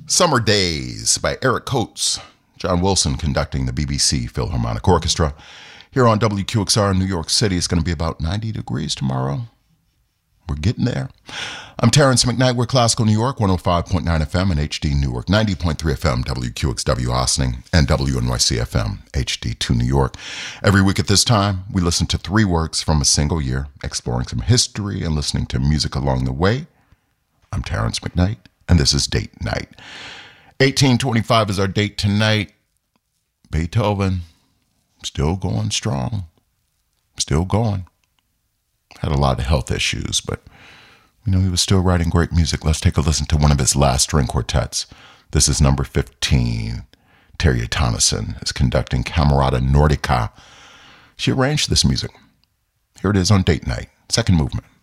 Summer Days by Eric Coates. John Wilson conducting the BBC Philharmonic Orchestra. Here on WQXR in New York City, it's going to be about 90 degrees tomorrow. We're getting there. I'm Terrence McKnight. We're Classical New York, 105.9 FM and HD Newark, 90.3 FM, WQXW Ossining, and WNYC FM, HD2 New York. Every week at this time, we listen to 3 works from a single year, exploring some history and listening to music along the way. I'm Terrence McKnight, and this is Date Night. 1825 is our date tonight. Beethoven, still going strong. Still going. Had a lot of health issues, but, he was still writing great music. Let's take a listen to one of his last string quartets. This is number 15. Terje Tonnesen is conducting Camerata Nordica. She arranged this music. Here it is on Date Night, second movement.